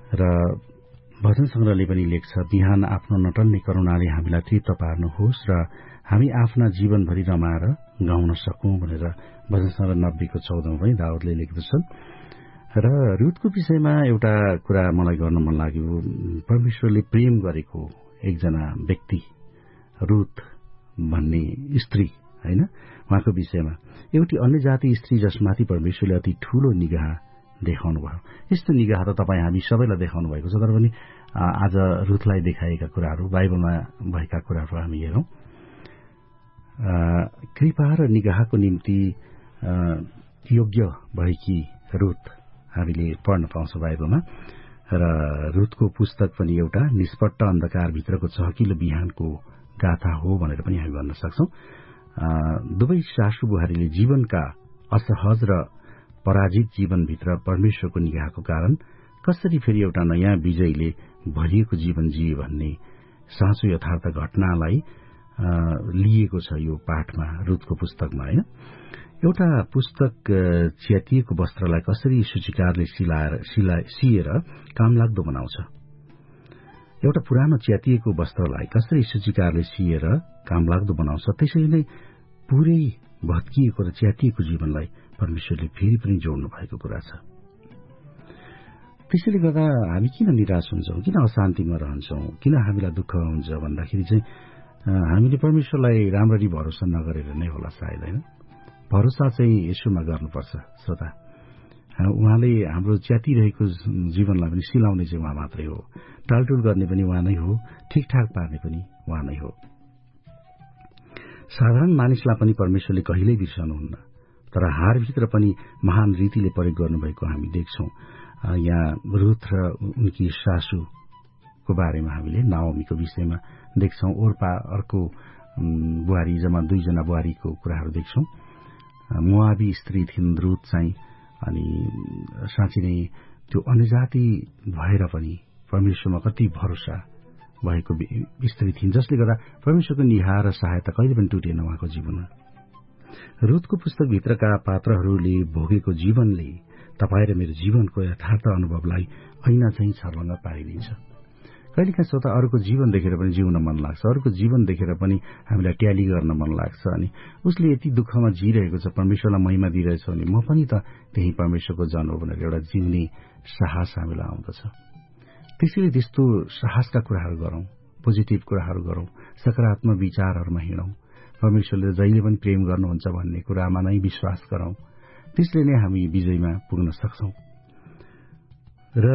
र भजन संग्रहले पनि लेख्छ, बिहान आफ्नो नटल्ने करुणाले हामीलाई तृप्त पार्नुहोस् र हामी आफ्ना जीवनभरि रमाएर गाउन सकौं भनेर भजन संग्रह 90 को 14 मा पनि दाउदले लेख्दछन्। र रुथको विषयमा एउटा कुरा मलाई गर्न मन लाग्यो। परमेश्वरले प्रेम गरेको एकजना व्यक्ति रुथ भन्ने स्त्री हैन, उहाँको विषयमा एउटी अन्य जाति स्त्री जसमाथि परमेश्वरले अति ठूलो निगाह देखाउनु भयो। यस्तो निगाह त तपाईँ हामी सबैलाई देखाउनु भएको छ, तर पनि आज रुथलाई देखाएका कुराहरू, बाइबलमा भएका कुराहरू हामी हेरौं। कृपा र निगाहको निम्ति योग्य भएकी रुथ हामीले पढ्न पाउँछौं बाइबलमा। र रुथको पुस्तक पनि एउटा निष्पट्ट अन्धकारभित्रको चहकिलो बिहानको गाथा हो भनेर पनि हामी भन्न सक्छौं। दुवै सासु बुहारीले जीवनका असहज र पराजित जीवनभित्र परमेश्वरको निगाहको कारण कसरी फेरि एउटा नयाँ विजयले भरिएको जीवन जिए भन्ने साँचो यथार्थ घटनालाई लिएको छ यो पाठमा, रुथको पुस्तकमा हैन। एउटा पुस्तक च्यातिएको वस्त्रलाई कसरी सूचीकारले सिएर कामलाग्दो बनाउँछ, एउटा पुरानो च्यातिएको वस्त्रलाई कसरी सूचीकारले सिएर कामलाग्दो बनाउँछ, त्यसरी नै पुरै भत्किएको र च्यातिएको जीवनलाई परमेश्वरले फेरि पनि जोड्नु भएको कुरा छ। त्यसैले गर्दा हामी किन निराश हुन्छौं, किन अशान्तिमा रहन्छौं, किन हामीलाई दुःख हुन्छ भन्दाखेरि चाहिँ हामीले परमेश्वरलाई राम्ररी भरोसा नगरेर नै होला सायद हैन। भरोसा चाहिँ येशूमा गर्नुपर्छ श्रोता। उहाँले हाम्रो च्यातिरहेको जीवनलाई पनि सिलाउने चाहिँ उहाँ मात्रै हो, टालटुल गर्ने पनि उहाँ नै हो, ठिकठाक पार्ने पनि उहाँ नै हो। साधारण मानिसलाई पनि परमेश्वरले कहिल्यै बिर्सनुहुन्न, तर हारभित्र पनि महान रीतिले प्रयोग गर्नुभएको हामी देख्छौं। यहाँ रुथ र उनकी सासुको बारेमा हामीले नाओमीको विषयमा देख्छौं। ओर्पा अर्को बुहारी, जम्मा 2 जना बुहारीको कुराहरू देख्छौं। मोआबी स्त्री थिइन् रुथ चाहिँ, अनि साँच्चै नै त्यो अन्य जाति भएर पनि परमेश्वरमा कति भरोसा भएको स्त्री थिइन्, जसले गर्दा परमेश्वरको निगाह र सहायता कहिले पनि टुटेन उहाँको जीवनमा। रुथको पुस्तकभित्रका पात्रहरूले भोगेको जीवनले तपाईँ र मेरो जीवनको यथार्थ अनुभवलाई ऐना चाहिँ छर्लङ्ग पारिदिन्छ। कहिलेकाहीँ श्रोता अरूको जीवन देखेर पनि जिउन मन लाग्छ, अरूको जीवन देखेर पनि हामीलाई ट्याली गर्न मन लाग्छ, अनि उसले यति दुःखमा जिरहेको छ, परमेश्वरलाई महिमा दिइरहेछ भने म पनि त त्यही परमेश्वरको जन हो भनेर एउटा जिउने साहस हामीलाई आउँदछ। त्यसैले त्यस्तो साहसका कुराहरू गरौं, पोजिटिभ कुराहरू गरौं, सकारात्मक विचारहरूमा हिँडौं, परमेश्वरले जहिले पनि प्रेम गर्नुहुन्छ भन्ने कुरामा नै विश्वास गरौं। त्यसले नै हामी विजयमा पुग्न सक्छौं। र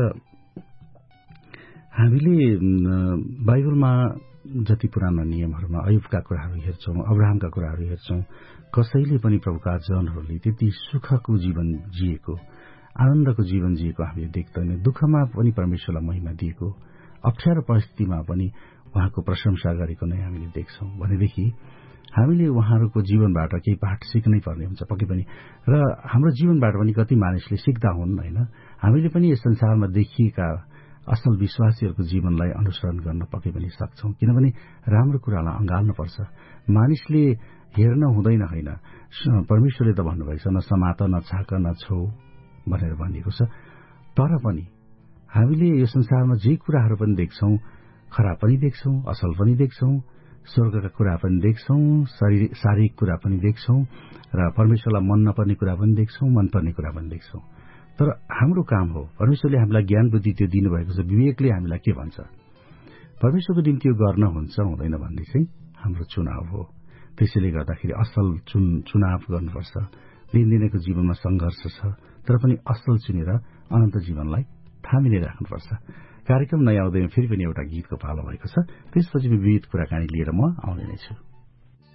हामीले बाइबलमा जति पुराना नियमहरूमा अयुबका कुराहरू हेर्छौं, अब्राहमका कुराहरू हेर्छौं, कसैले पनि प्रभुका जनहरूले त्यति सुखको जीवन जिएको, आनन्दको जीवन जिएको हामीले देख्दैनौं। दुःखमा पनि परमेश्वरलाई महिमा दिएको, अप्ठ्यारो परिस्थितिमा पनि उहाँको प्रशंसा गरेको नै हामीले देख्छौं। भनेदेखि हामीले उहाँहरूको जीवनबाट केही पाठ सिक्नै पर्ने हुन्छ पक्कै पनि। र हाम्रो जीवनबाट पनि कति मानिसले सिक्दा हुन् हैन। हामीले पनि यस संसारमा देखिएका असल विश्वासीहरूको जीवनलाई अनुसरण गर्न पक्कै पनि सक्छौं, किनभने राम्रो कुरालाई अंगाल्नुपर्छ। मानिसले हेर्न हुँदैन हैन, परमेश्वरले त भन्नुभएको छ, न समात न छाक न छौ भनेर भनिएको छ। तर पनि हामीले यो संसारमा जे कुराहरू पनि देख्छौं, खराब पनि देख्छौं, असल पनि देख्छौं, स्वर्गका कुरा पनि देख्छौं, शारीरिक कुरा पनि देख्छौं, र परमेश्वरलाई मन नपर्ने कुरा पनि देख्छौं, मनपर्ने कुरा पनि देख्छौं। तर हाम्रो काम हो, परमेश्वरले हामीलाई ज्ञान बुद्धि त्यो दिनुभएको छ, विवेकले हामीलाई के भन्छ, परमेश्वरको निम्ति यो गर्न हुन्छ हुँदैन भन्ने चाहिँ हाम्रो चुनाव हो। त्यसैले गर्दाखेरि असल चुनाव गर्नुपर्छ। दिनदिनको जीवनमा संघर्ष छ, तर पनि असल चुनेर अनन्त जीवनलाई थामिने राख्नुपर्छ। कार्यक्रम नयाँ आउँदैन, फेरि पनि एउटा गीतको पालो भएको छ, त्यसपछि विविध कुराकानी लिएर म आउने नै छु।